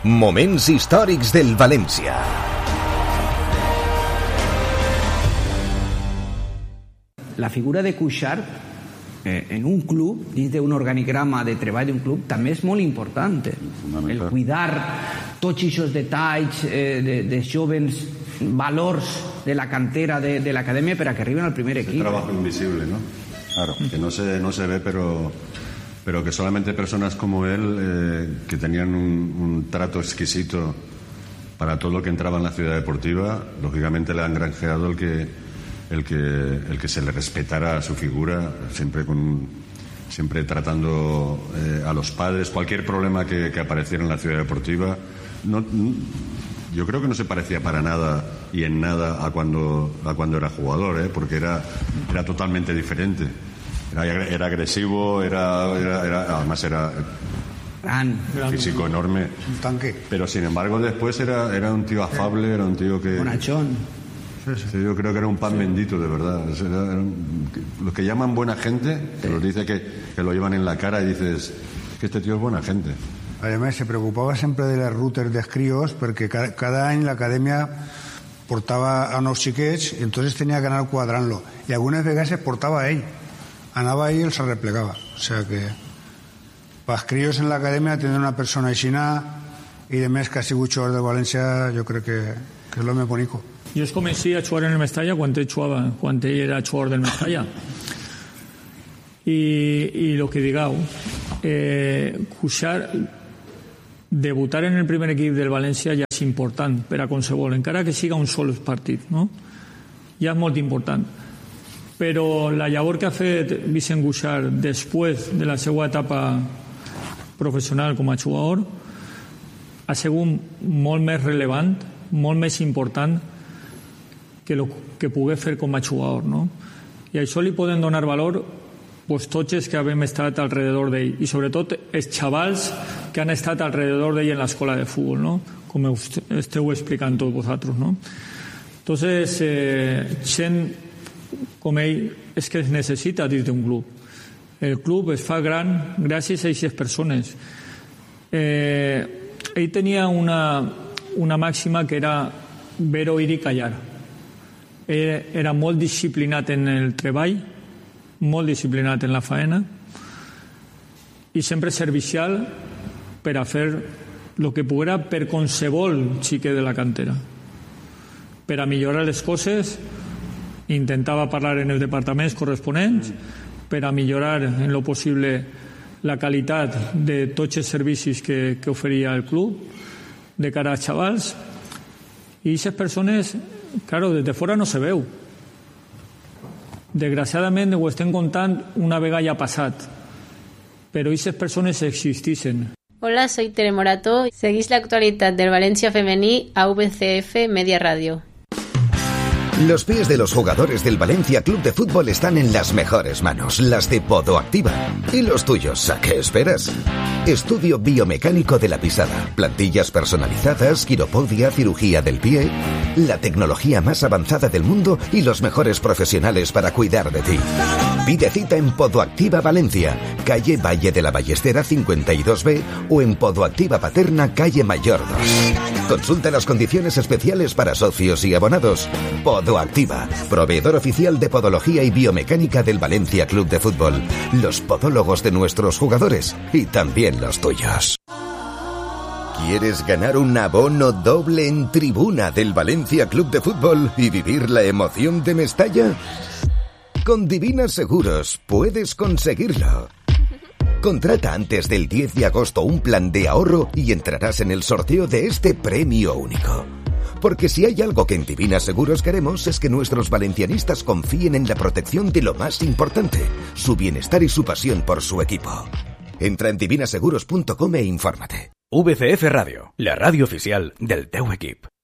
Moments històrics del València. La figura de Cuixart en un club, dins d'un organigrama de treball d'un club, també és molt important. El cuidar tots aquests detalls de jovens valors de la cantera de l'acadèmia per a que arriben al primer equip. Es trabajo invisible, ¿no? Claro, que no se ve, pero que solamente personas como él, que tenían un trato exquisito para todo lo que entraba en la ciudad deportiva, lógicamente le han granjeado el que se le respetara su figura, siempre tratando a los padres. Cualquier problema que apareciera en la ciudad deportiva, yo creo que no se parecía para nada y en nada a cuando era jugador, porque era totalmente diferente. Era agresivo, además era físico enorme, un tanque. Pero sin embargo después era un tío afable, era un tío que... Bonachón. Sí, yo creo que era un pan bendito, de verdad. Los que llaman buena gente, te los dice que lo llevan en la cara y dices que este tío es buena gente. Además, se preocupava sempre de les rutes dels crios perquè cada any l'acadèmia portava a nous xiquets i entonces tenia que anar quadrant-lo. I algunes vegades es portava a ell. Anava ell i els arreplegava. O sea que pels crios en l'acadèmia tenir una persona aixina i de més que ha sigut jugador de València, jo crec que és l'home bonico. Jo es comencé a jugar en el Mestalla quan ell era jugador del Mestalla. I lo que digueu, Cuixart, debutar en el primer equip del València ja és important per a qualsevol, encara que siga un sol partit, no? Ja és molt important. Però la llavor que ha fet Vicent Cuixart després de la seva etapa professional com a jugador ha sigut molt més relevant, molt més important que el que pogué fer com a jugador, no? I això li poden donar valor tots els que hem estat alrededor d'ell i sobretot els xavals que han estat alrededor d'ell en l'escola de futbol, no? Com esteu explicant tots vosaltres, no? Entonces, gent com ell és que es necessita dins d'un club. El club es fa gran gràcies a aquestes persones. Ell tenia una màxima que era ver, oír i callar. Era molt disciplinat en el treball, molt disciplinat en la faena i sempre servicial per a fer el que poguera per qualsevol xiquet de la cantera. Per a millorar les coses intentava parlar en els departaments corresponents per a millorar en lo possible la qualitat de tots els servicis que oferia el club de cara als xavals i aquestes persones, claro, des de fora no se veu. Desgraciadament ho estem contant una vegada ja passat, però aquestes persones existeixen. Hola, soy Tere Morato. Seguís la actualidad del Valencia femení a VCF Media Radio. Los pies de los jugadores del Valencia Club de Fútbol están en las mejores manos, las de Podoactiva. ¿Y los tuyos? ¿A qué esperas? Estudio biomecánico de la pisada, plantillas personalizadas, quiropodia, cirugía del pie, la tecnología más avanzada del mundo y los mejores profesionales para cuidar de ti. Pide cita en Podoactiva Valencia, calle Valle de la Ballestera 52B o en Podoactiva Paterna, calle Mayor 2. Consulta las condiciones especiales para socios y abonados. Podoactiva, proveedor oficial de podología y biomecánica del Valencia Club de Fútbol. Los podólogos de nuestros jugadores y también los tuyos. ¿Quieres ganar un abono doble en tribuna del Valencia Club de Fútbol y vivir la emoción de Mestalla? Con Divina Seguros puedes conseguirlo. Contrata antes del 10 de agosto un plan de ahorro y entrarás en el sorteo de este premio único. Porque si hay algo que en Divina Seguros queremos es que nuestros valencianistas confíen en la protección de lo más importante, su bienestar y su pasión por su equipo. Entra en divinaseguros.com e infórmate. VCF Radio, la radio oficial del teu equip.